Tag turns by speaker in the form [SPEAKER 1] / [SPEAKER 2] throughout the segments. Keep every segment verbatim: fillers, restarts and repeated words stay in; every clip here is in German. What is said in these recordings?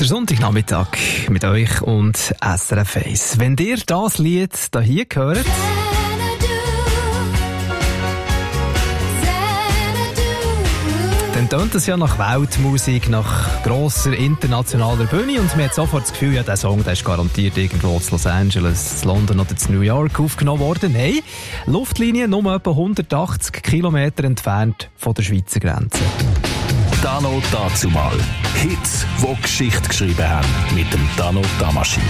[SPEAKER 1] Der Sonntagnachmittag mit euch und S R F eins. Wenn ihr das Lied hier hört, dann tönt es ja nach Weltmusik, nach grosser internationaler Bühne und man hat sofort das Gefühl, ja, der Song der ist garantiert irgendwo in Los Angeles, London oder in New York aufgenommen worden. Nein, Luftlinie nur etwa hundertachtzig Kilometer entfernt von der Schweizer Grenze.
[SPEAKER 2] Dano dazumal. Hits, die Geschichte geschrieben haben. Mit dem Dano Damaschin.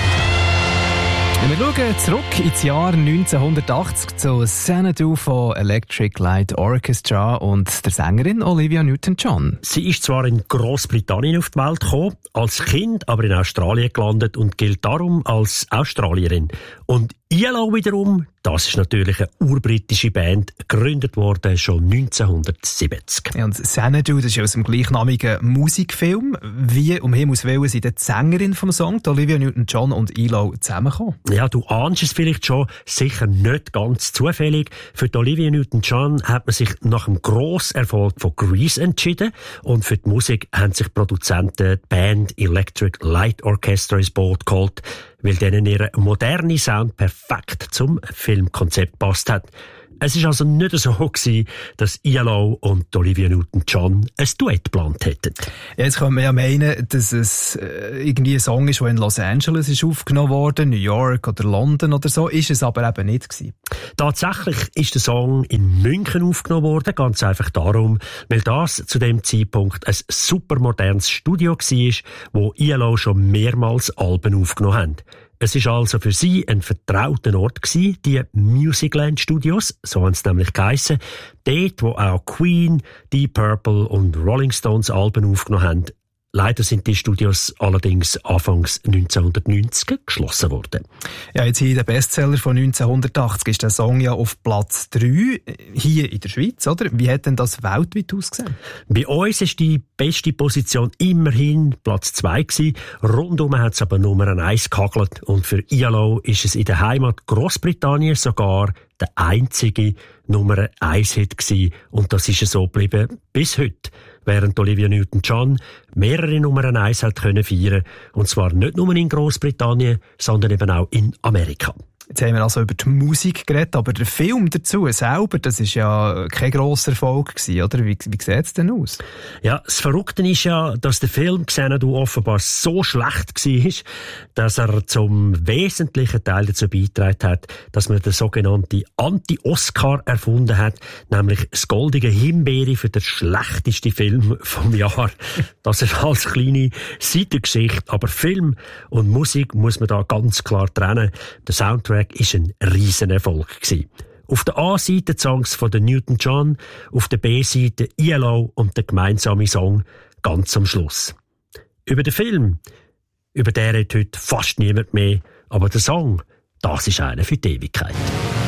[SPEAKER 1] Wir schauen zurück ins Jahr neunzehnhundertachtzig zu Xanadu von Electric Light Orchestra und der Sängerin Olivia Newton-John.
[SPEAKER 3] Sie ist zwar in Großbritannien auf die Welt gekommen, als Kind aber in Australien gelandet und gilt darum als Australierin. Und I L O wiederum, das ist natürlich eine urbritische Band, gegründet worden schon neunzehnhundertsiebzig.
[SPEAKER 1] Ja, und Xanadu, das ist aus dem gleichnamigen Musikfilm. Wie um Himmels Willen sind die Sängerin vom Song, die Olivia Newton-John und I L O zusammengekommen?
[SPEAKER 3] Ja, du ahnst es vielleicht schon, sicher nicht ganz zufällig. Für die Olivia Newton-John hat man sich nach dem Grosserfolg von Grease entschieden und für die Musik haben sich Produzenten die Band Electric Light Orchestra ins Boot geholt, weil denen ihr moderner Sound perfekt zum Filmkonzept passt hat. Es war also nicht so gewesen, dass I L O und Olivia Newton-John ein Duett geplant hätten.
[SPEAKER 1] Ja, jetzt könnte man ja meinen, dass es äh, irgendwie ein Song ist, der in Los Angeles ist aufgenommen worden, New York oder London oder so, ist es aber eben nicht gewesen.
[SPEAKER 3] Tatsächlich ist der Song in München aufgenommen worden, ganz einfach darum, weil das zu dem Zeitpunkt ein super modernes Studio war, wo I L O schon mehrmals Alben aufgenommen haben. Es ist also für sie ein vertrauter Ort gewesen, die Musicland Studios, so haben sie nämlich geheissen, dort, wo auch Queen, Deep Purple und Rolling Stones Alben aufgenommen haben. Leider sind die Studios allerdings anfangs neunzehnhundertneunzig geschlossen worden.
[SPEAKER 1] Ja, jetzt hier in der Bestseller von neunzehnhundertachtzig ist der Song ja auf Platz drei, hier in der Schweiz, oder? Wie hat denn das weltweit ausgesehen?
[SPEAKER 3] Bei uns ist die beste Position immerhin Platz zwei gewesen. Rundum hat es aber Nummer eins gehagelt und für I L O ist es in der Heimat Großbritannien sogar der einzige Nummer eins Hit gewesen. Und das ist so geblieben bis heute. Während Olivia Newton-John mehrere Nummer eins hat können feiern, und zwar nicht nur in Großbritannien, sondern eben auch in Amerika.
[SPEAKER 1] Jetzt haben wir also über die Musik geredet, aber der Film dazu selber, das ist ja kein grosser Erfolg gewesen, oder? Wie, wie sieht es denn aus?
[SPEAKER 3] Ja, das Verrückte ist ja, dass der Film Xanadu offenbar so schlecht war, dass er zum wesentlichen Teil dazu beigetragen hat, dass man den sogenannten Anti-Oscar erfunden hat, nämlich das goldige Himbeere für den schlechtesten Film vom Jahr. Das ist als kleine Seitengeschichte, aber Film und Musik muss man da ganz klar trennen. Der Soundtrack ist ein Riesenerfolg gewesen. Auf der A-Seite die Songs von der Newton-John, auf der B-Seite I L O und der gemeinsame Song ganz am Schluss. Über den Film, über den redet heute fast niemand mehr, aber der Song, das ist einer für die Ewigkeit.